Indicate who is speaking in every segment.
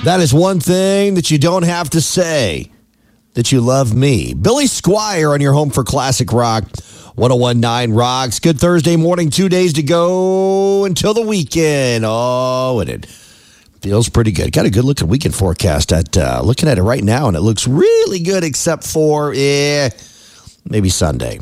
Speaker 1: That is one thing that you don't have to say, that you love me. Billy Squier on your home for classic rock. 101.9 Rocks. Good Thursday morning. 2 days to go until the weekend. Oh, and it feels pretty good. Got a good looking weekend forecast at looking at it right now, and it looks really good except for maybe Sunday.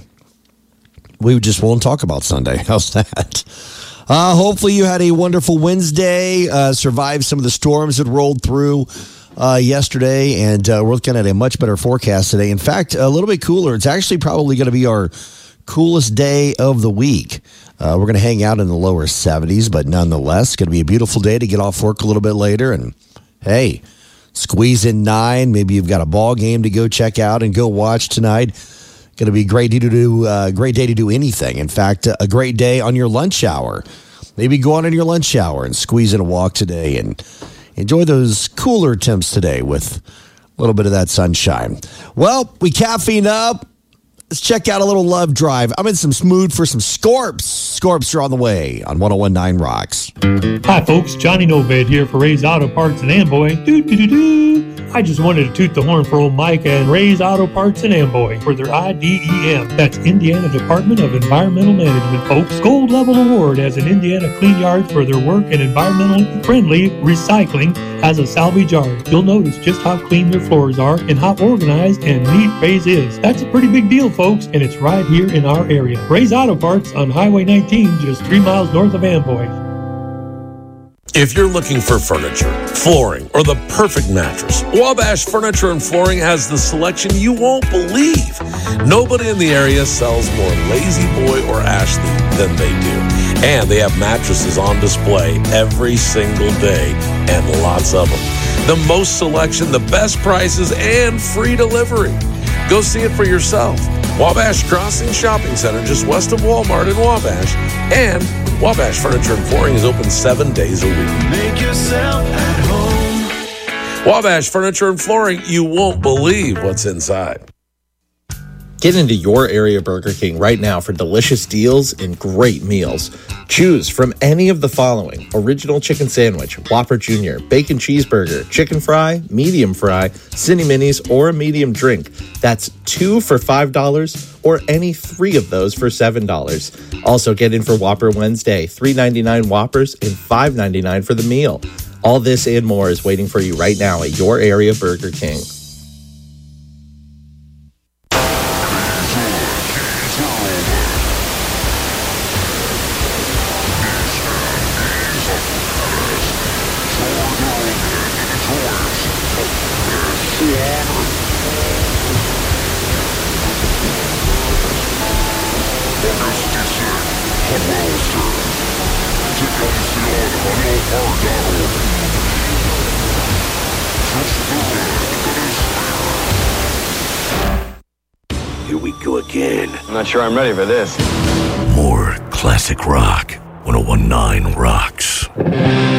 Speaker 1: We just won't talk about Sunday. How's that? Hopefully you had a wonderful Wednesday, survived some of the storms that rolled through yesterday, and we're looking at a much better forecast today. In fact, a little bit cooler. It's actually probably going to be our coolest day of the week. We're going to hang out in the lower 70s, but nonetheless, it's going to be a beautiful day to get off work a little bit later. And hey, squeeze in 9. Maybe you've got a ball game to go check out and go watch tonight. Going to be a great day to do anything. In fact, a great day on your lunch hour. Maybe go on in your lunch hour and squeeze in a walk today and enjoy those cooler temps today with a little bit of that sunshine. Well, we caffeine up. Let's check out a little Love Drive. I'm in some mood for some Scorps. Scorps are on the way on 101.9 Rocks.
Speaker 2: Hi, folks. Johnny Noved here for Ray's Auto Parts in Amboy. I just wanted to toot the horn for old Mike and Ray's Auto Parts in Amboy for their IDEM. That's Indiana Department of Environmental Management, folks. Gold level award as an Indiana Clean Yard for their work in environmentally friendly recycling as a salvage yard. You'll notice just how clean their floors are and how organized and neat Ray's is. That's a pretty big deal, folks, and it's right here in our area. Ray's Auto Parts on Highway 19, just 3 miles north of Amboy.
Speaker 3: If you're looking for furniture, flooring, or the perfect mattress, Wabash Furniture and Flooring has the selection you won't believe. Nobody in the area sells more Lazy Boy or Ashley than they do. And they have mattresses on display every single day, and lots of them. The most selection, the best prices, and free delivery. Go see it for yourself. Wabash Crossing Shopping Center, just west of Walmart in Wabash. And Wabash Furniture and Flooring is open 7 days a week.
Speaker 4: Make yourself at home.
Speaker 3: Wabash Furniture and Flooring, you won't believe what's inside.
Speaker 5: Get into your area Burger King right now for delicious deals and great meals. Choose from any of the following: original chicken sandwich, Whopper Jr., bacon cheeseburger, chicken fry, medium fry, Cine Minis, or a medium drink. That's 2 for $5 or any 3 of those for $7. Also get in for Whopper Wednesday, $3.99 Whoppers and $5.99 for the meal. All this and more is waiting for you right now at your area Burger King.
Speaker 6: Here we go again.
Speaker 7: I'm not sure I'm ready for this.
Speaker 6: More classic rock. 101.9 Rocks.